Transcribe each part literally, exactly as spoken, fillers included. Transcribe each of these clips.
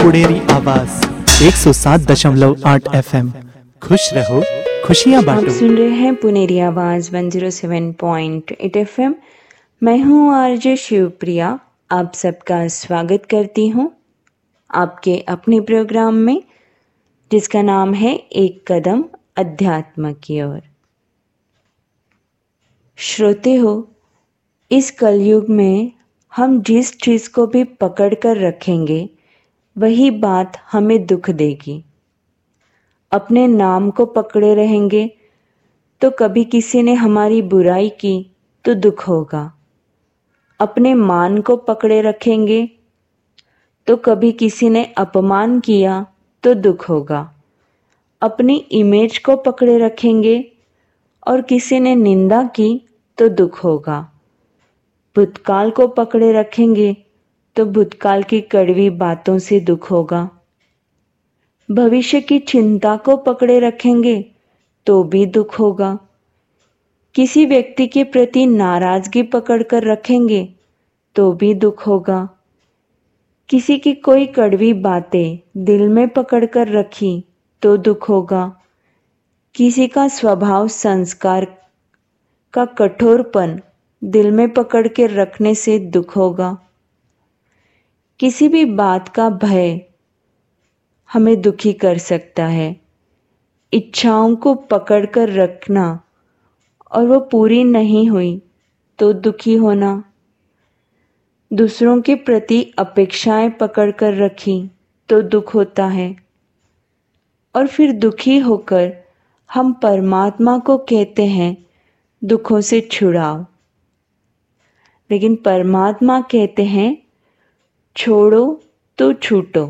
पुणेरी आवाज एक सौ सात दशमलव आठ एफ एम। खुश रहो, खुशियाँ आप बांटो। सुन रहे हैं पुनेरी आवाज एक सौ सात पॉइंट आठ एफएम। मैं हूं आरजे शिवप्रिया। आप सबका स्वागत करती हूं आपके अपने प्रोग्राम में, जिसका नाम है एक कदम अध्यात्म की ओर। श्रोते हो, इस कलयुग में हम जिस चीज को भी पकड़ कर रखेंगे वही बात हमें दुख देगी। अपने नाम को पकड़े रहेंगे तो कभी किसी ने हमारी बुराई की तो दुख होगा। अपने मान को पकड़े रखेंगे तो कभी किसी ने अपमान किया तो दुख होगा। अपनी इमेज को पकड़े रखेंगे और किसी ने निंदा की तो दुख होगा। भूतकाल को पकड़े रखेंगे तो भूतकाल की कड़वी बातों से दुख होगा। भविष्य की चिंता को पकड़े रखेंगे तो भी दुख होगा। किसी व्यक्ति के प्रति नाराजगी पकड़कर रखेंगे तो भी दुख होगा। किसी की कोई कड़वी बातें दिल में पकड़कर रखी तो दुख होगा। किसी का स्वभाव संस्कार का कठोरपन दिल में पकड़ के रखने से दुख होगा। किसी भी बात का भय हमें दुखी कर सकता है। इच्छाओं को पकड़कर रखना और वो पूरी नहीं हुई तो दुखी होना। दूसरों के प्रति अपेक्षाएं पकड़कर रखी तो दुख होता है। और फिर दुखी होकर हम परमात्मा को कहते हैं दुखों से छुड़ाओ, लेकिन परमात्मा कहते हैं छोड़ो तो छूटो।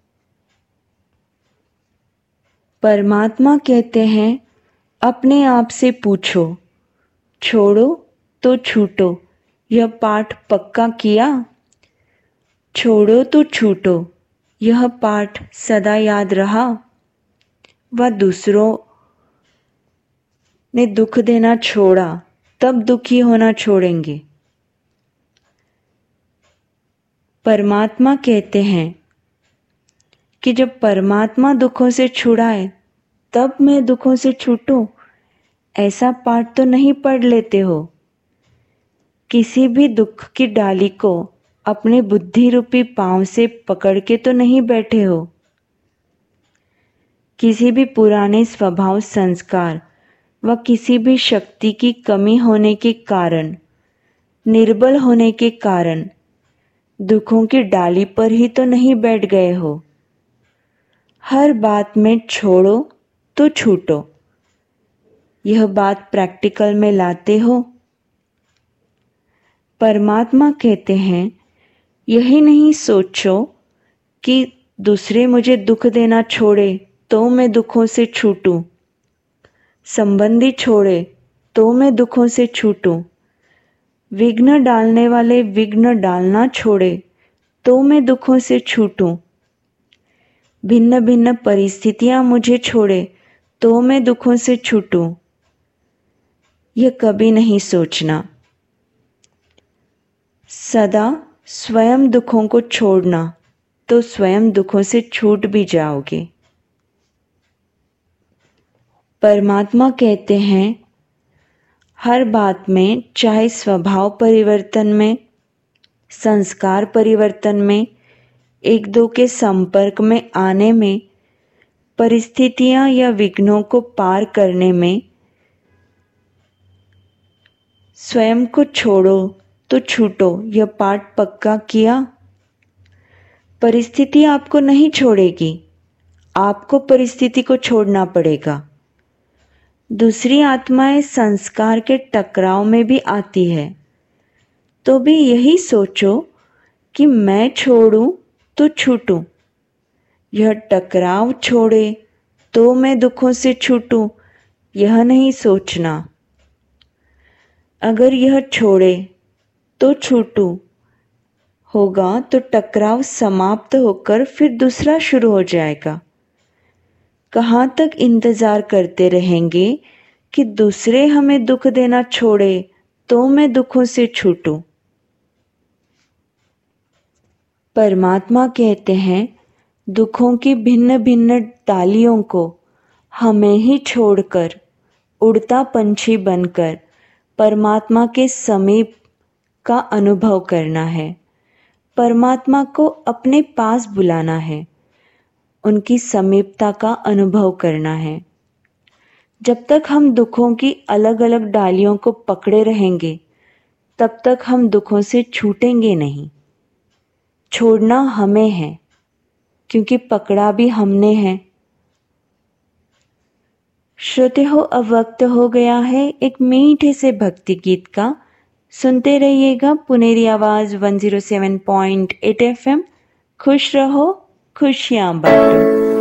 परमात्मा कहते हैं अपने आप से पूछो, छोड़ो तो छूटो, यह पाठ पक्का किया? छोड़ो तो छूटो, यह पाठ सदा याद रहा? वह दूसरों ने दुख देना छोड़ा तब दुखी होना छोड़ेंगे। परमात्मा कहते हैं कि जब परमात्मा दुखों से छुड़ाए तब मैं दुखों से छूटूं। ऐसा पाठ तो नहीं पढ़ लेते हो। किसी भी दुख की डाली को अपने बुद्धि रूपी पांव से पकड़ के तो नहीं बैठे हो। किसी भी पुराने स्वभाव संस्कार व किसी भी शक्ति की कमी होने के कारण, निर्बल होने के कारण दुखों की डाली पर ही तो नहीं बैठ गए हो। हर बात में छोड़ो तो छूटो, यह बात प्रैक्टिकल में लाते हो। परमात्मा कहते हैं यही नहीं सोचो कि दूसरे मुझे दुख देना छोड़े तो मैं दुखों से छूटूं, संबंधी छोड़े तो मैं दुखों से छूटूं, विघ्न डालने वाले विघ्न डालना छोड़े तो मैं दुखों से छूटूं, भिन्न भिन्न परिस्थितियां मुझे छोड़े तो मैं दुखों से छूटूं। यह कभी नहीं सोचना। सदा स्वयं दुखों को छोड़ना तो स्वयं दुखों से छूट भी जाओगे। परमात्मा कहते हैं हर बात में, चाहे स्वभाव परिवर्तन में, संस्कार परिवर्तन में, एक दो के संपर्क में आने में, परिस्थितियां या विघ्नों को पार करने में, स्वयं को छोड़ो तो छूटो, यह पाठ पक्का किया? परिस्थिति आपको नहीं छोड़ेगी, आपको परिस्थिति को छोड़ना पड़ेगा। दूसरी आत्माएं संस्कार के टकराव में भी आती है, तो भी यही सोचो कि मैं छोड़ूं तो छूटूं। यह टकराव छोड़े तो मैं दुखों से छूटूं, यह नहीं सोचना। अगर यह छोड़े तो छूटूं होगा तो टकराव समाप्त होकर फिर दूसरा शुरू हो जाएगा। कहाँ तक इंतजार करते रहेंगे कि दूसरे हमें दुख देना छोड़े तो मैं दुखों से छूटूं। परमात्मा कहते हैं दुखों की भिन्न भिन्न डालियों को हमें ही छोड़कर उड़ता पंछी बनकर परमात्मा के समीप का अनुभव करना है। परमात्मा को अपने पास बुलाना है, उनकी समीपता का अनुभव करना है। जब तक हम दुखों की अलग अलग डालियों को पकड़े रहेंगे, तब तक हम दुखों से छूटेंगे नहीं। छोड़ना हमें है, क्योंकि पकड़ा भी हमने है। श्रोते हो, अब वक्त हो गया है एक मीठे से भक्ति गीत का। सुनते रहिएगा पुनेरी आवाज एक सौ सात पॉइंट आठ एफ एम। खुश रहो, खुशियां बांटो।